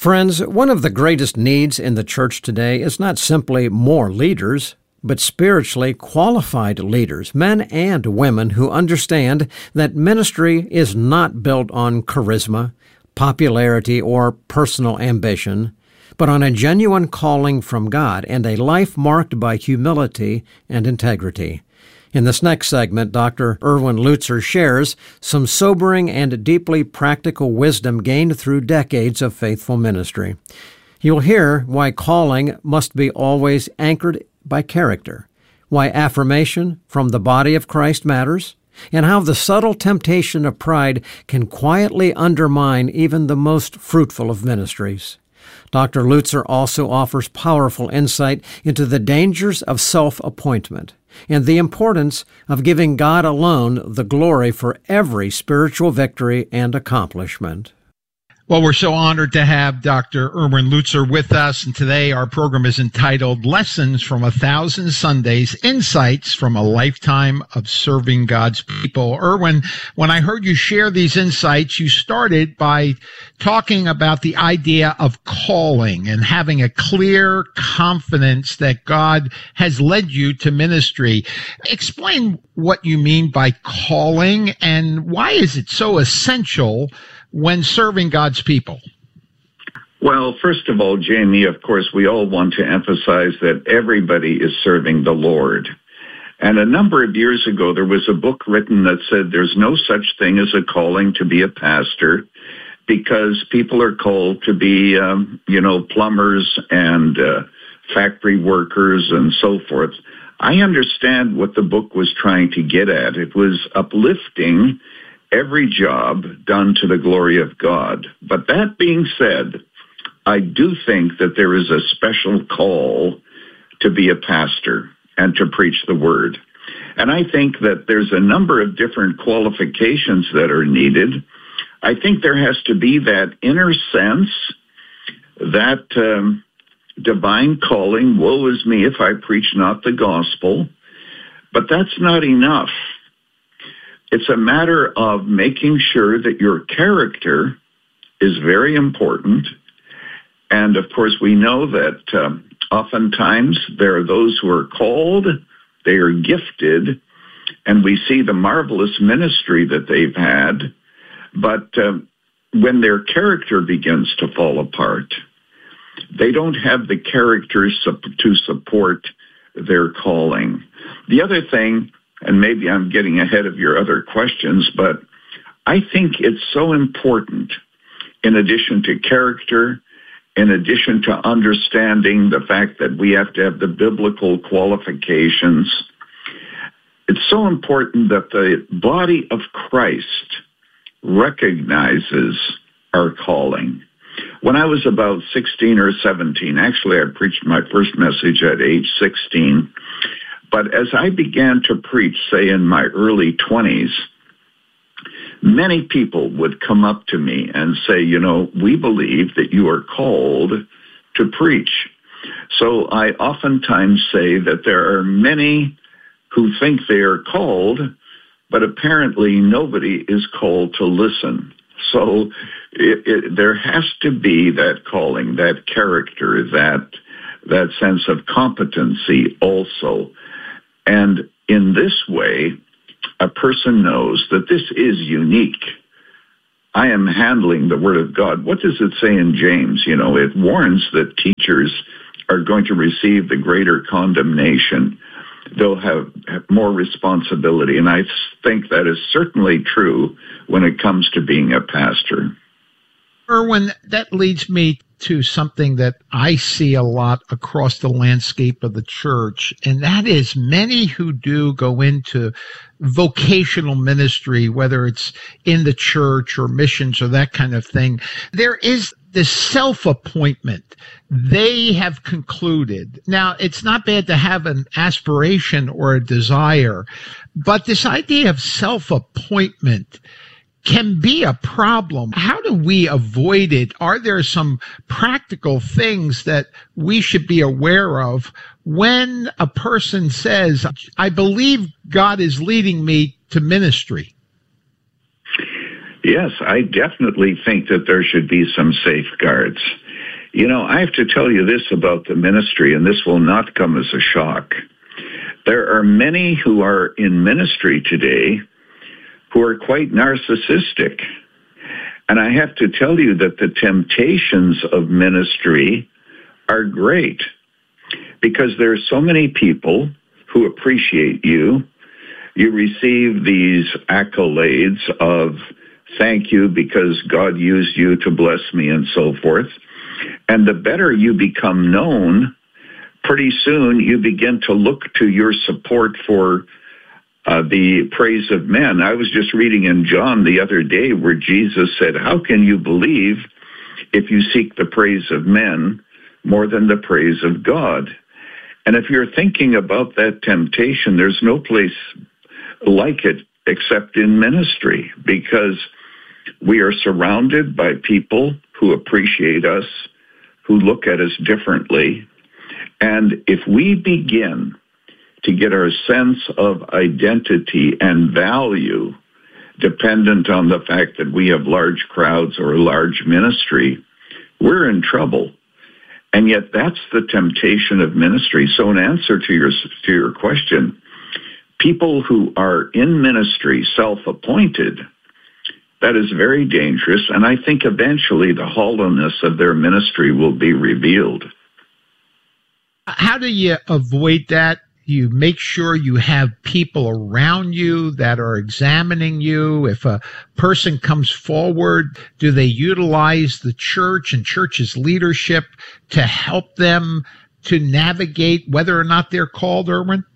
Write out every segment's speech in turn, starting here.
Friends, one of the greatest needs in the church today is not simply more leaders, but spiritually qualified leaders, men and women who understand that ministry is not built on charisma, popularity, or personal ambition, but on a genuine calling from God and a life marked by humility and integrity. In this next segment, Dr. Erwin Lutzer shares some sobering and deeply practical wisdom gained through decades of faithful ministry. You'll hear why calling must be always anchored by character, why affirmation from the body of Christ matters, and how the subtle temptation of pride can quietly undermine even the most fruitful of ministries. Dr. Lutzer also offers powerful insight into the dangers of self-appointment and the importance of giving God alone the glory for every spiritual victory and accomplishment. Well, we're so honored to have Dr. Erwin Lutzer with us, and today our program is entitled Lessons from 1,000 Sundays, Insights from a Lifetime of Serving God's People. Erwin, when I heard you share these insights, you started by talking about the idea of calling and having a clear confidence that God has led you to ministry. Explain what you mean by calling and why is it so essential when serving God's people? Well, first of all, Jamie, of course, we all want to emphasize that everybody is serving the Lord. And a number of years ago, there was a book written that said there's no such thing as a calling to be a pastor because people are called to be, plumbers and factory workers and so forth. I understand what the book was trying to get at. It was uplifting every job done to the glory of God. But that being said, I do think that there is a special call to be a pastor and to preach the word. And I think that there's a number of different qualifications that are needed. I think there has to be that inner sense, that divine calling, woe is me if I preach not the gospel. But that's not enough. It's a matter of making sure that your character is very important. And of course, we know that oftentimes there are those who are called, they are gifted, and we see the marvelous ministry that they've had. But when their character begins to fall apart, they don't have the character to support their calling. The other thing, and maybe I'm getting ahead of your other questions, but I think it's so important, in addition to character, in addition to understanding the fact that we have to have the biblical qualifications, it's so important that the body of Christ recognizes our calling. When I was about 16 or 17, actually I preached my first message at age 16, but as I began to preach, say in my early 20s, many people would come up to me and say, we believe that you are called to preach. So I oftentimes say that there are many who think they are called, but apparently nobody is called to listen. So there has to be that calling, that character, that sense of competency also. And in this way, a person knows that this is unique. I am handling the Word of God. What does it say in James? It warns that teachers are going to receive the greater condemnation. They'll have more responsibility. And I think that is certainly true when it comes to being a pastor. Erwin, that leads me to something that I see a lot across the landscape of the church, and that is many who do go into vocational ministry, whether it's in the church or missions or that kind of thing. There is this self-appointment. They have concluded. Now, it's not bad to have an aspiration or a desire, but this idea of self-appointment can be a problem. How do we avoid it? Are there some practical things that we should be aware of when a person says, I believe God is leading me to ministry? Yes, I definitely think that there should be some safeguards. I have to tell you this about the ministry, and this will not come as a shock. There are many who are in ministry today who are quite narcissistic. And I have to tell you that the temptations of ministry are great because there are so many people who appreciate you. You receive these accolades of thank you because God used you to bless me and so forth. And the better you become known, pretty soon you begin to look to your support for the praise of men. I was just reading in John the other day where Jesus said, how can you believe if you seek the praise of men more than the praise of God? And if you're thinking about that temptation, there's no place like it except in ministry, because we are surrounded by people who appreciate us, who look at us differently. And if we begin to get our sense of identity and value dependent on the fact that we have large crowds or a large ministry, we're in trouble. And yet that's the temptation of ministry. So in answer to your question, people who are in ministry, self-appointed, that is very dangerous. And I think eventually the hollowness of their ministry will be revealed. How do you avoid that? You make sure you have people around you that are examining you. If a person comes forward, do they utilize the church and church's leadership to help them to navigate whether or not they're called, Erwin?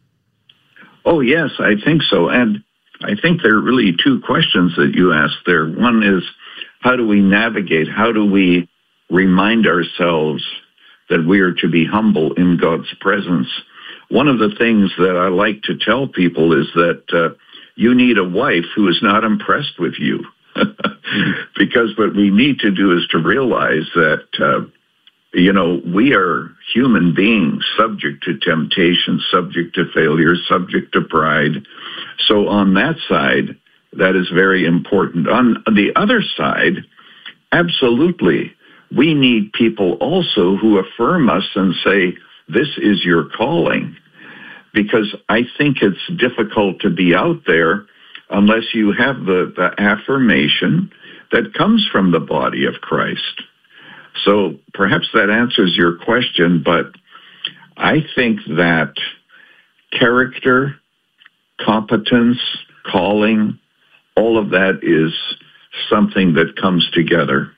Oh, yes, I think so. And I think there are really two questions that you asked there. One is, how do we navigate? How do we remind ourselves that we are to be humble in God's presence? One of the things that I like to tell people is that you need a wife who is not impressed with you. Because what we need to do is to realize that, we are human beings subject to temptation, subject to failure, subject to pride. So on that side, that is very important. On the other side, absolutely, we need people also who affirm us and say, this is your calling, because I think it's difficult to be out there unless you have the affirmation that comes from the body of Christ. So perhaps that answers your question, but I think that character, competence, calling, all of that is something that comes together.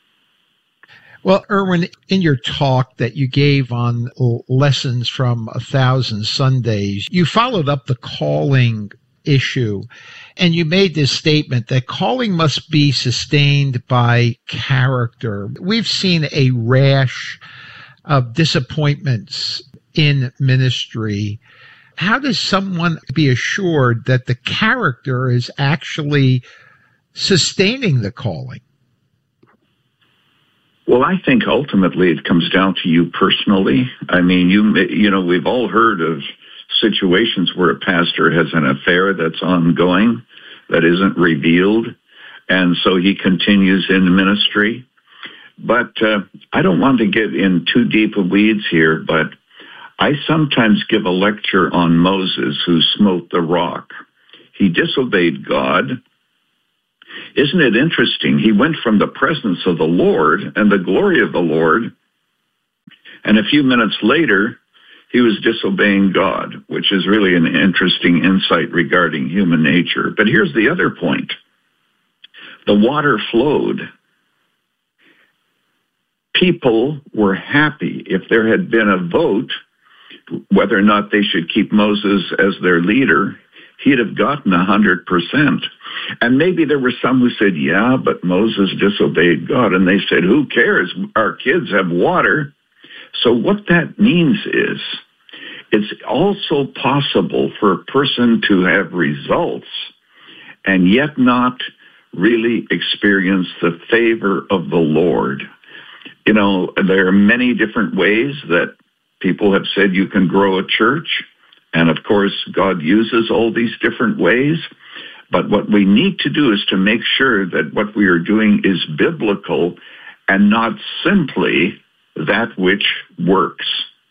Well, Erwin, in your talk that you gave on Lessons from 1,000 Sundays, you followed up the calling issue, and you made this statement that calling must be sustained by character. We've seen a rash of disappointments in ministry. How does someone be assured that the character is actually sustaining the calling? Well, I think ultimately it comes down to you personally. I mean, we've all heard of situations where a pastor has an affair that's ongoing, that isn't revealed, and so he continues in ministry. But I don't want to get in too deep of weeds here, but I sometimes give a lecture on Moses who smote the rock. He disobeyed God. Isn't it interesting? He went from the presence of the Lord and the glory of the Lord, and a few minutes later, he was disobeying God, which is really an interesting insight regarding human nature. But here's the other point. The water flowed. People were happy. If there had been a vote whether or not they should keep Moses as their leader, he'd have gotten 100%. And maybe there were some who said, yeah, but Moses disobeyed God. And they said, who cares? Our kids have water. So what that means is it's also possible for a person to have results and yet not really experience the favor of the Lord. There are many different ways that people have said you can grow a church. And of course, God uses all these different ways. But what we need to do is to make sure that what we are doing is biblical and not simply that which works.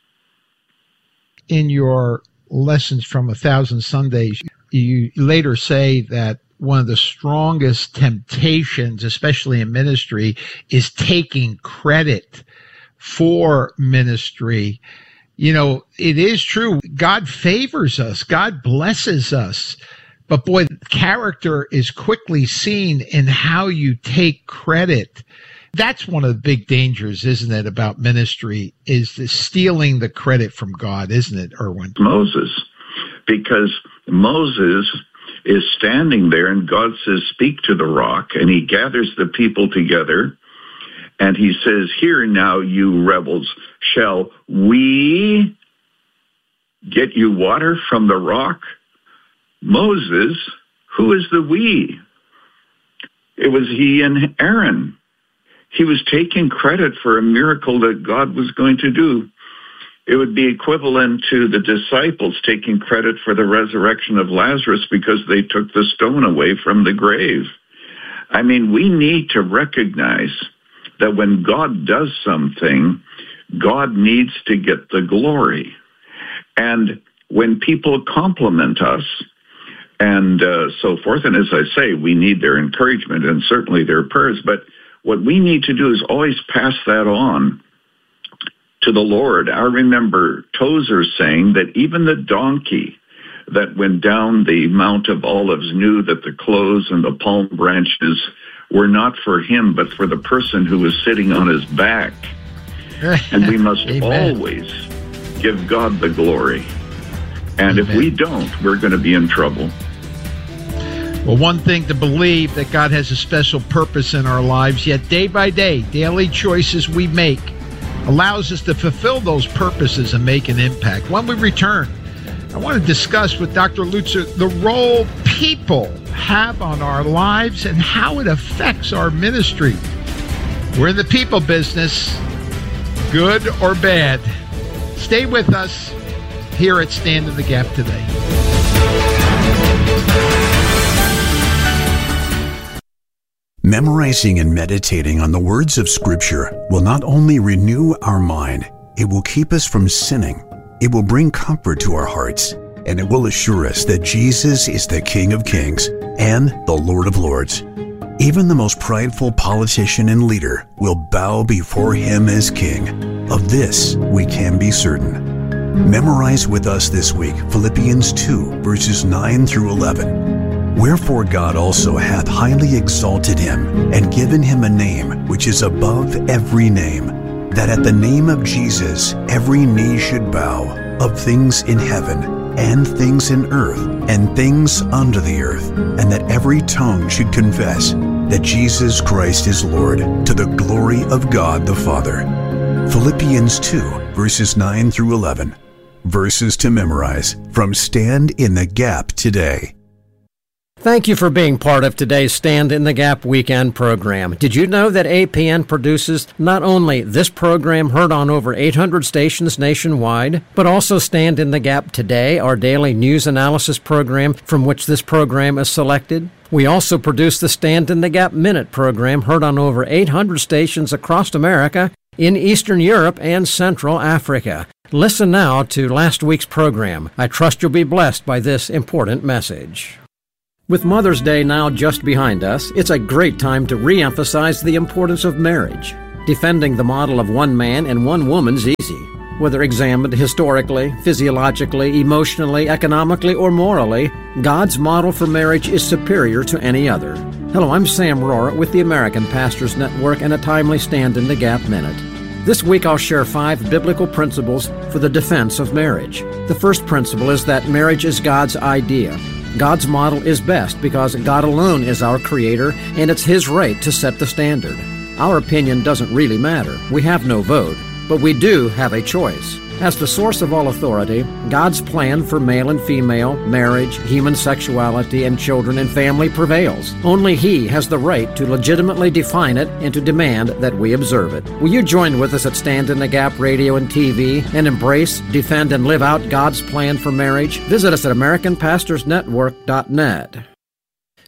In your Lessons from 1,000 Sundays, you later say that one of the strongest temptations, especially in ministry, is taking credit for ministry. You know, it is true. God favors us. God blesses us. But boy, character is quickly seen in how you take credit. That's one of the big dangers, isn't it, about ministry, is the stealing the credit from God, isn't it, Erwin? Moses, because Moses is standing there and God says, speak to the rock, and he gathers the people together and he says, here now, you rebels, shall we get you water from the rock? Moses, who is the we? It was he and Aaron. He was taking credit for a miracle that God was going to do. It would be equivalent to the disciples taking credit for the resurrection of Lazarus because they took the stone away from the grave. I mean, we need to recognize that when God does something, God needs to get the glory. And when people compliment us and so forth, and as I say, we need their encouragement and certainly their prayers, but what we need to do is always pass that on to the Lord. I remember Tozer saying that even the donkey that went down the Mount of Olives knew that the clothes and the palm branches were not for him, but for the person who was sitting on his back. And we must always give God the glory. And if we don't, we're going to be in trouble. Well, one thing to believe that God has a special purpose in our lives, yet day by day, daily choices we make allows us to fulfill those purposes and make an impact. When we return, I want to discuss with Dr. Lutzer the role people have on our lives and how it affects our ministry. We're in the people business, good or bad. Stay with us here at Stand in the Gap today. Memorizing and meditating on the words of Scripture will not only renew our mind, it will keep us from sinning. It will bring comfort to our hearts, and it will assure us that Jesus is the King of Kings and the Lord of Lords. Even the most prideful politician and leader will bow before him as King. Of this we can be certain. Memorize with us this week Philippians 2, verses 9 through 11. Wherefore God also hath highly exalted him, and given him a name which is above every name, that at the name of Jesus every knee should bow, of things in heaven, and things in earth, and things under the earth, and that every tongue should confess that Jesus Christ is Lord, to the glory of God the Father. Philippians 2, verses 9 through 11. Verses to memorize from Stand in the Gap today. Thank you for being part of today's Stand in the Gap weekend program. Did you know that APN produces not only this program heard on over 800 stations nationwide, but also Stand in the Gap Today, our daily news analysis program from which this program is selected? We also produce the Stand in the Gap Minute program heard on over 800 stations across America, in Eastern Europe, and Central Africa. Listen now to last week's program. I trust you'll be blessed by this important message. With Mother's Day now just behind us, it's a great time to re-emphasize the importance of marriage. Defending the model of one man and one woman's easy. Whether examined historically, physiologically, emotionally, economically, or morally, God's model for marriage is superior to any other. Hello, I'm Sam Rohrer with the American Pastors Network and a timely Stand in the Gap Minute. This week I'll share 5 biblical principles for the defense of marriage. The first principle is that marriage is God's idea. God's model is best because God alone is our creator, and it's His right to set the standard. Our opinion doesn't really matter. We have no vote, but we do have a choice. As the source of all authority, God's plan for male and female, marriage, human sexuality, and children and family prevails. Only He has the right to legitimately define it and to demand that we observe it. Will you join with us at Stand in the Gap Radio and TV and embrace, defend, and live out God's plan for marriage? Visit us at AmericanPastorsNetwork.net.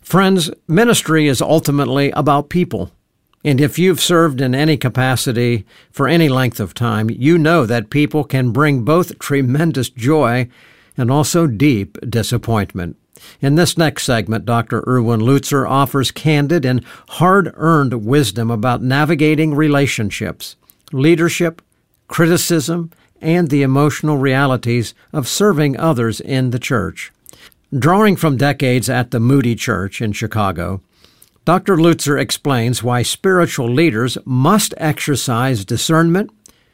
Friends, ministry is ultimately about people. And if you've served in any capacity for any length of time, you know that people can bring both tremendous joy and also deep disappointment. In this next segment, Dr. Erwin Lutzer offers candid and hard-earned wisdom about navigating relationships, leadership, criticism, and the emotional realities of serving others in the church. Drawing from decades at the Moody Church in Chicago, Dr. Lutzer explains why spiritual leaders must exercise discernment,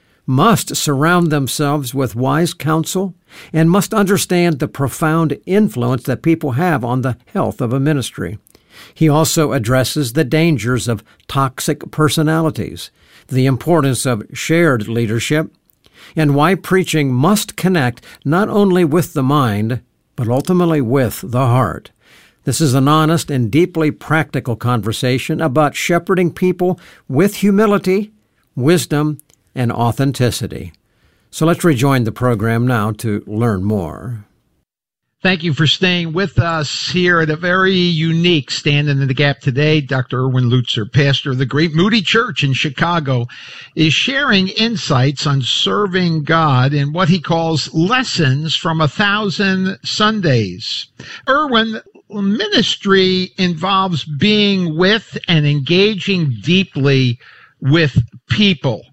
must surround themselves with wise counsel, and must understand the profound influence that people have on the health of a ministry. He also addresses the dangers of toxic personalities, the importance of shared leadership, and why preaching must connect not only with the mind, but ultimately with the heart. This is an honest and deeply practical conversation about shepherding people with humility, wisdom, and authenticity. So let's rejoin the program now to learn more. Thank you for staying with us here at a very unique Standing in the Gap today. Dr. Erwin Lutzer, pastor of the Great Moody Church in Chicago, is sharing insights on serving God in what he calls lessons from 1,000 Sundays. Erwin, ministry involves being with and engaging deeply with people.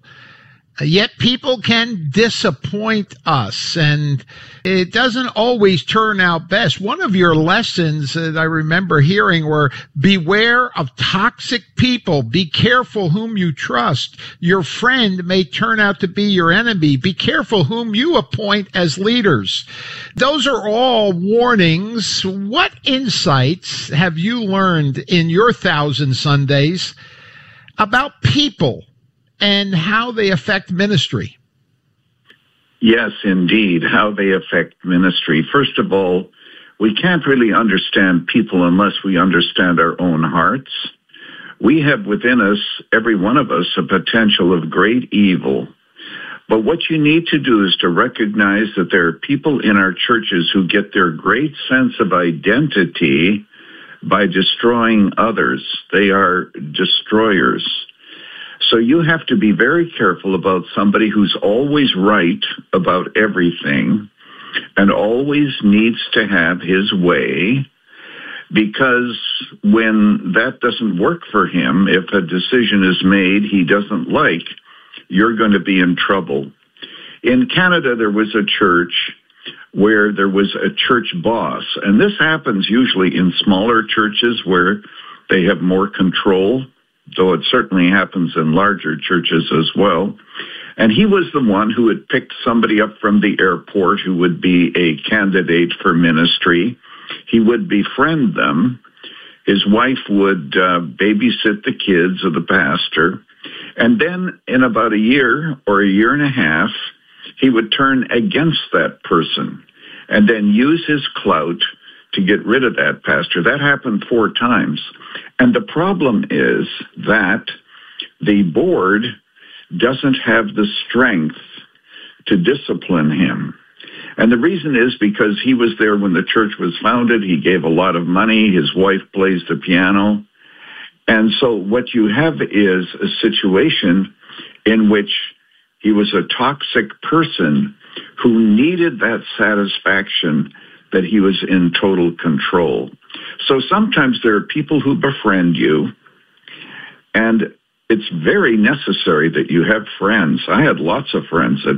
Yet people can disappoint us, and it doesn't always turn out best. One of your lessons that I remember hearing were, beware of toxic people. Be careful whom you trust. Your friend may turn out to be your enemy. Be careful whom you appoint as leaders. Those are all warnings. What insights have you learned in your 1,000 Sundays about people and how they affect ministry? Yes, indeed, how they affect ministry. First of all, we can't really understand people unless we understand our own hearts. We have within us, every one of us, a potential of great evil. But what you need to do is to recognize that there are people in our churches who get their great sense of identity by destroying others. They are destroyers. So you have to be very careful about somebody who's always right about everything and always needs to have his way, because when that doesn't work for him, if a decision is made he doesn't like, you're going to be in trouble. In Canada, there was a church where there was a church boss, and this happens usually in smaller churches where they have more control, though it certainly happens in larger churches as well. And he was the one who had picked somebody up from the airport who would be a candidate for ministry. He would befriend them. His wife would babysit the kids of the pastor. And then in about a year or a year and a half, he would turn against that person and then use his clout to get rid of that pastor. That happened 4 times. And the problem is that the board doesn't have the strength to discipline him. And the reason is because he was there when the church was founded. He gave a lot of money. His wife plays the piano. And so what you have is a situation in which he was a toxic person who needed that satisfaction that he was in total control. So sometimes there are people who befriend you, and it's very necessary that you have friends. I had lots of friends at